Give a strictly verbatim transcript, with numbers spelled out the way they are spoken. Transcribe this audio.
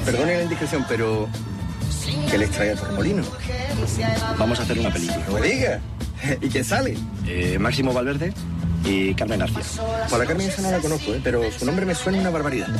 Perdone la indiscreción, pero... ¿qué les trae a Torremolinos? Vamos a hacer una película. ¡No me diga! ¿Y quién sale? Eh, Máximo Valverde y Carmen García. Pues la Carmen esa no la conozco, ¿eh? Pero su nombre me suena una barbaridad.